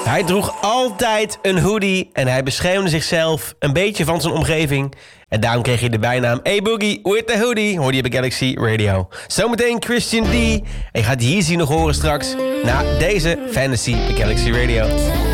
Hij droeg altijd een hoodie en hij beschermde zichzelf een beetje van zijn omgeving. En daarom kreeg hij de bijnaam A-Boogie with the Hoodie, hoorde je bij Galaxy Radio. Zometeen Christian D. En je gaat Yeezy nog horen straks na deze Fantasy bij Galaxy Radio.